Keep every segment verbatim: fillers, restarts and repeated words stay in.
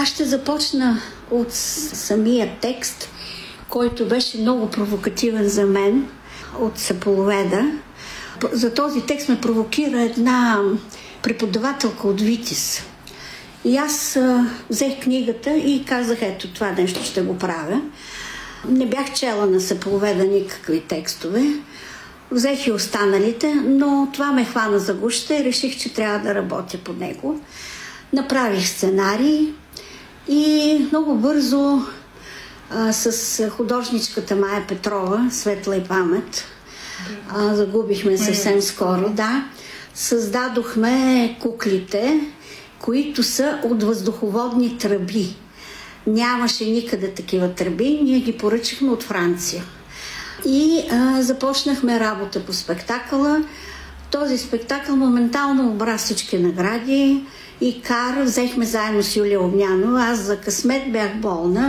Аз ще започна от самия текст, който беше много провокативен за мен, от Сеполоведа. За този текст ме провокира една преподавателка от ВИТИС. И аз а, взех книгата и казах, ето това нещо ще го правя. Не бях чела на Сеполоведа никакви текстове. Взех и останалите, но това ме хвана за гушата и реших, че трябва да работя по него. Направих сценарий и много бързо а, с художничката Мая Петрова, светла и памет, а, загубихме съвсем скоро, да, създадохме куклите, които са от въздуховодни тръби. Нямаше никъде такива тръби, ние ги поръчахме от Франция. И а, започнахме работа по спектакъла. Този спектакъл моментално обра всички награди. И Кар взехме заедно с Юлия Огнянова. Аз за късмет бях болна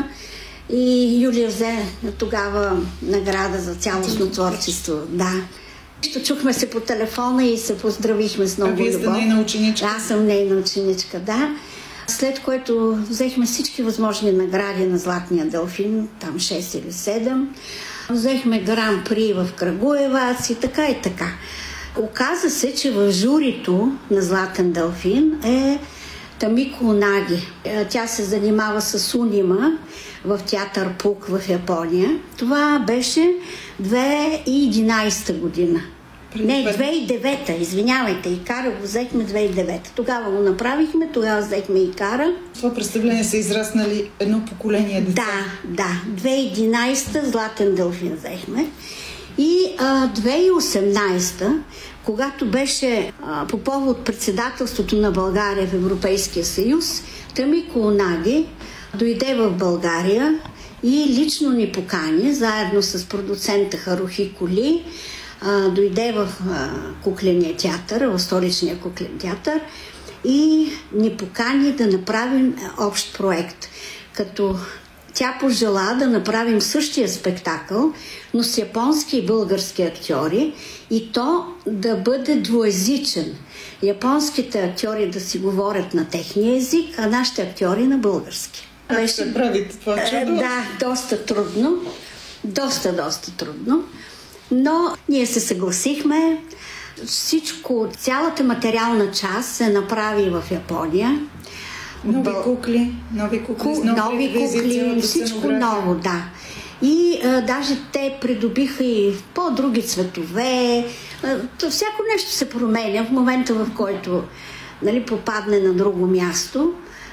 и Юлия взе тогава награда за цялостно творчество. Да. Чухме се по телефона и се поздравихме с много любов. А вие сте нейна ученичка? Аз съм нейна ученичка, да. След което взехме всички възможни награди на Златния делфин, там шест или седем. Взехме гран-при в Крагуевац и така и така. Оказа се, че в журито на Златен делфин е Тамико Унаги. Тя се занимава с унима в театър Пук в Япония. Това беше две хиляди и единадесета година. Не, две хиляди и девета, извинявайте, Икара го взехме две хиляди и девета. Тогава го направихме, тогава взехме Икара. Това представление са израснали едно поколение деца. Да, да. две хиляди и единадесета Златен делфин взехме. И а, две хиляди и осемнадесета, когато беше а, по повод председателството на България в Европейския съюз, Тамико Унаги дойде в България и лично ни покани, заедно с продуцента Харухи Коли, а, дойде в а, кукления театър, в столичния куклен театър и ни покани да направим общ проект. Като тя пожела да направим същия спектакъл, но с японски и български актьори и то да бъде двуезичен. Японските актьори да си говорят на техния език, а нашите актьори на български. Как беше... ще правите това чудо? Да, доста трудно. Доста, доста трудно. Но ние се съгласихме. Всичко, цялата материална част се направи в Япония. Нови Бъл... кукли, нови кукли, Ку... нови, нови кукли, всичко ново, да. И а, даже те придобиха и по-други цветове. А, всяко нещо се променя в момента, в който, нали, попадне на друго място.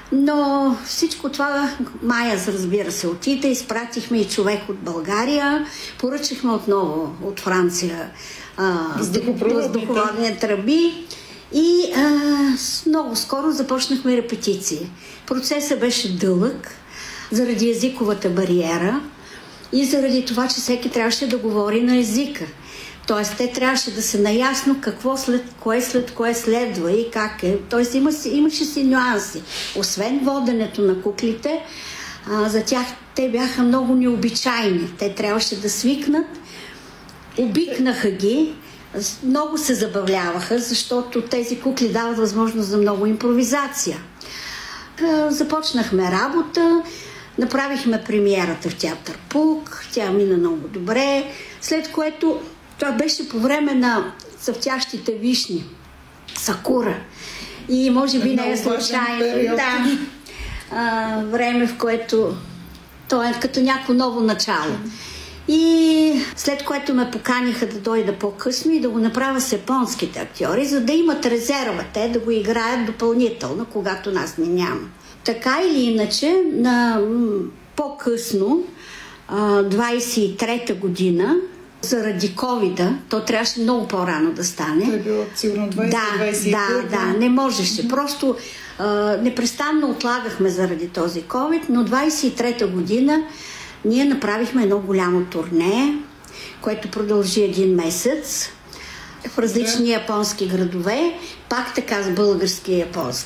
Но всичко това Майя, разбира се, отиде, изпратихме и човек от България, поръчахме отново от Франция въздуховодни тръби и а, много скоро започнахме репетиции. Процесът беше дълъг заради езиковата бариера и заради това, че всеки трябваше да говори на езика. Тоест, те трябваше да се наясно какво след кое след кое следва и как е. Тоест, има, имаше си нюанси. Освен воденето на куклите, а, за тях те бяха много необичайни. Те трябваше да свикнат, обикнаха ги, много се забавляваха, защото тези кукли дават възможност за много импровизация. А, започнахме работа, направихме премиерата в театър Пук, тя мина много добре, след което това беше по време на цъфтящите вишни, Сакура. И може би не е случайно. Да. А, време, в което то е като някакво ново начало. И след което ме поканиха да дойда по-късно и да го направя с японските актьори, за да имат резерва те да го играят допълнително, когато нас не няма. Така или иначе, на по-късно, двадесет и трета година, заради ковида, то трябваше много по-рано да стане. Това е било сигурно двадесет двадесет и пет. Да, да, да, не можеше. Mm-hmm. Просто а, непрестанно отлагахме заради този ковид, но двадесет и трета година ние направихме едно голямо турне, което продължи един месец в различни yeah. японски градове, пак така с български и японски